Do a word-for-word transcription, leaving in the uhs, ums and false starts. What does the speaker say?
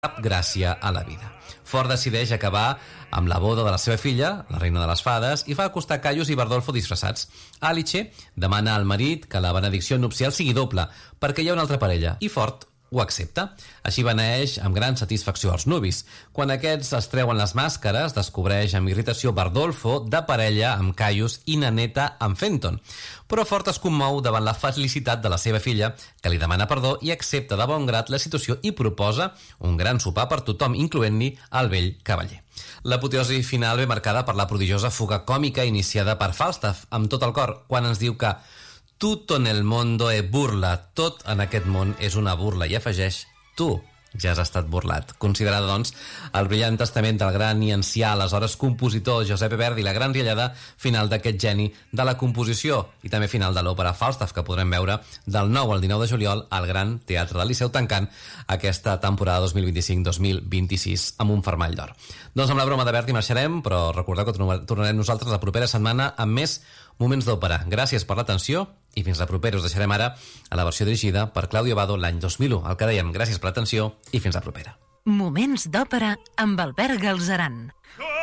cap gràcia a la vida. Ford decideix acabar amb la boda de la seva filla, la reina de les fades, i fa acostar Caius i Bardolfo disfressats. Alice demana al marit que la benedicció nupcial sigui doble, perquè hi ha una altra parella, i Ford ho accepta. Així beneeix amb gran satisfacció els nuvis. Quan aquests es treuen les màscares, descobreix amb irritació Bardolfo de parella amb Caius i Naneta amb Fenton. Però Ford es commou davant la felicitat de la seva filla, que li demana perdó i accepta de bon grat la situació i proposa un gran sopar per tothom, incloent-hi el vell cavaller. L'apoteosi final ve marcada per la prodigiosa fuga còmica iniciada per Falstaff, amb tot el cor, quan ens diu que «Tutto nel mondo è burla», tot en aquest món és una burla, i afegeix «tu ja has estat burlat». Considerada, doncs, el brillant testament del gran i ancià, aleshores compositor Giuseppe Verdi, la gran riallada final d'aquest geni de la composició i també final de l'òpera Falstaff, que podrem veure del nou al dinou de juliol al Gran Teatre del Liceu, tancant aquesta temporada dos mil vint-i-cinc dos mil vint-i-sis amb un fermall d'or. Doncs amb la broma de Verdi marxarem, però recordeu que tornarem nosaltres la propera setmana amb més moments d'òpera. Gràcies per l'atenció i fins la propera. Us deixarem ara a la versió dirigida per Claudio Abbado l'any dos mil u. El que dèiem, gràcies per l'atenció i fins la propera. Moments d'òpera amb Albert Galzeran.